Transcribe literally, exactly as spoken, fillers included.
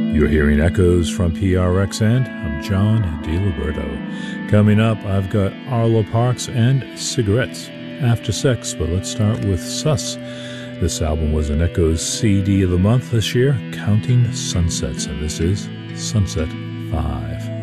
You're hearing Echoes from P R X, and I'm John DiLiberto. Coming up, I've got Arlo Parks and Cigarettes After Sex, but let's start with Sus. This album was an Echoes C D of the month this year, Counting Sunsets, and this is Sunset five.